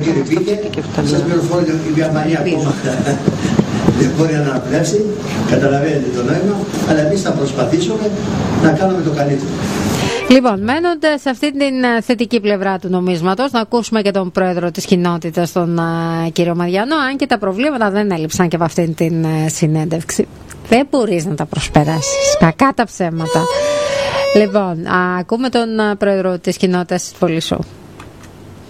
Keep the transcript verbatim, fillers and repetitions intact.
κύριε Πίκε, σας πληροφορώ ότι η Γερμανία ακόμα δεν μπορεί να αναπνεύσει, καταλαβαίνετε το νόημα, αλλά εμείς θα προσπαθήσουμε να κάνουμε το καλύτερο. Λοιπόν, μένοντας σε αυτή την θετική πλευρά του νομίσματος, να ακούσουμε και τον πρόεδρο της κοινότητας, τον uh, κύριο Μαριανό, αν και τα προβλήματα δεν έλειψαν και από αυτήν την uh, συνέντευξη. Δεν μπορείς να τα προσπεράσεις. Κακά τα ψέματα. Λοιπόν, uh, ακούμε τον uh, πρόεδρο της κοινότητας της Βολισσού.